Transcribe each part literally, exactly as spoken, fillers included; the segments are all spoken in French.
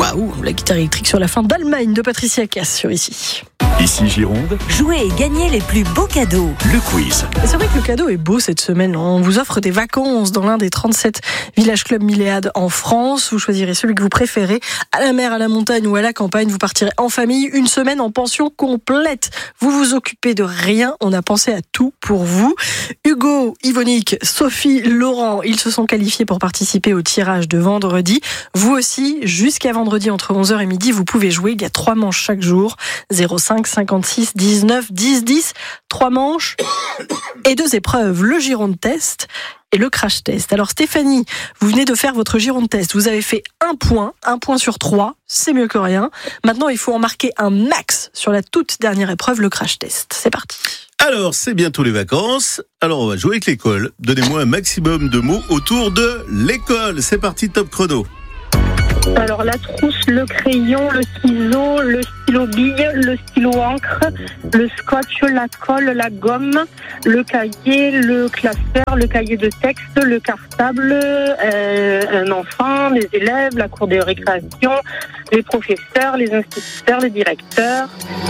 Waouh, la guitare électrique sur la fin d'Allemagne de Patricia Cass sur ici. Ici Gironde, Jouez et gagnez les plus beaux cadeaux. le quiz. Et c'est vrai que le cadeau est beau cette semaine. On vous offre des vacances dans l'un des trente-sept villages clubs Milléade en France. Vous choisirez celui que vous préférez, à la mer, à la montagne ou à la campagne. Vous partirez en famille, une semaine en pension complète. Vous vous occupez de rien. On a pensé à tout pour vous. Hugo, Yvonique, Sophie, Laurent, ils se sont qualifiés pour participer au tirage de vendredi. Vous aussi, jusqu'à vendredi entre onze heures et midi, vous pouvez jouer. Il y a trois manches chaque jour. zéro cinq cinquante-six dix-neuf dix dix. Trois manches et deux épreuves. Le Gironde Test et le Crash Test. Alors Stéphanie, vous venez de faire votre Gironde Test. Vous avez fait un point, un point sur trois. C'est mieux que rien. Maintenant, il faut en marquer un max sur la toute dernière épreuve, le Crash Test. C'est parti. Alors, c'est bientôt les vacances. Alors, on va jouer avec l'école. Donnez-moi un maximum de mots autour de l'école. C'est parti, top chrono. Alors la trousse, le crayon, le ciseau, le stylo bille, le stylo encre, le scotch, la colle, la gomme, le cahier, le classeur, le cahier de texte, le cartable, euh, un enfant, les élèves, la cour de récréation, les professeurs, les instituteurs, les directeurs.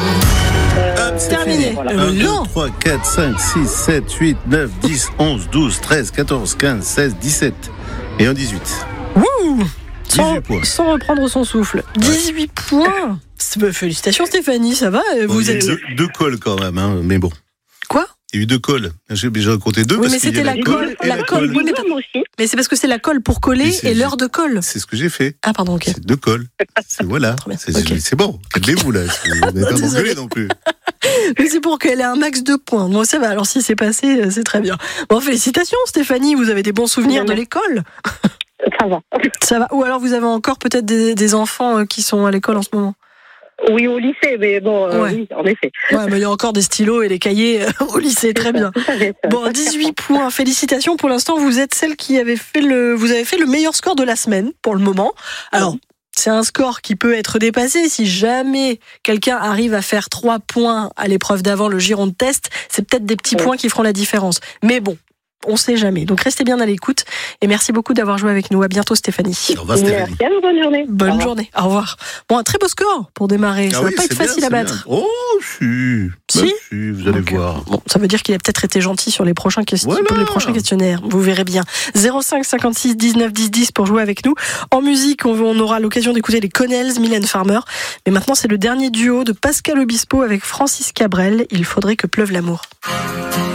Hop, c'est terminé. fini. Voilà. un, deux, Non. trois, quatre, cinq, six, sept, huit, neuf, dix, onze, douze, treize, quatorze, quinze, seize, dix-sept et un dix-huit. Wouh, sans, dix-huit points. sans reprendre son souffle. dix-huit points. C'est- Félicitations Stéphanie, ça va Bon, vous il y a avez... deux, deux cols quand même, hein, mais bon. Quoi? Il y a eu deux cols. J'ai déjà compté deux Oui, parce mais qu'il y a c'était la la colle colle, et la la colle. colle. Oui, mais, Moi aussi. mais c'est parce que c'est la colle pour coller Mais c'est et l'heure juste- de colle. C'est ce que j'ai fait. Ah pardon, ok. C'est deux cols. C'est voilà. Très bien. C'est Ok. c'est bon. Calmez-vous là. Vous n'avez pas Désolée. m'engueuler non plus. Mais c'est pour qu'elle ait un max de points. Bon, ça va. Alors si c'est passé, c'est très bien. Bon, félicitations Stéphanie, vous avez des bons souvenirs de l'école. Ça va. Ça va. Ou alors vous avez encore peut-être des, des enfants euh, qui sont à l'école en ce moment. Oui, au lycée, mais bon, euh, Ouais. oui, en effet. Ouais, mais il y a encore des stylos et des cahiers euh, au lycée. Très bien. Tout à fait, ça. Bon, dix-huit points. Félicitations. Pour l'instant, vous êtes celle qui avait fait le, vous avez fait le meilleur score de la semaine pour le moment. Alors, c'est un score qui peut être dépassé si jamais quelqu'un arrive à faire trois points à l'épreuve d'avant, le Gironde Test. C'est peut-être des petits Ouais. points qui feront la différence. Mais bon, on sait jamais. Donc, restez bien à l'écoute et merci beaucoup d'avoir joué avec nous. À bientôt, Stéphanie. Au revoir Stéphanie. Merci à vous, bonne journée. Au Bonne revoir. journée. Au revoir. Bon, un très beau score pour démarrer. Ah Ça oui, va pas être c'est bien, facile à c'est battre. bien. Oh, si. Si Bah, si, vous allez Donc, voir. Bon, ça veut dire qu'il a peut-être été gentil sur les prochains, questions, Voilà. pour les prochains questionnaires. Vous verrez bien. zéro cinq cinquante-six dix-neuf dix dix pour jouer avec nous. En musique, on, on aura l'occasion d'écouter les Connells, Mylène Farmer. Mais maintenant, c'est le dernier duo de Pascal Obispo avec Francis Cabrel. Il faudrait que pleuve l'amour.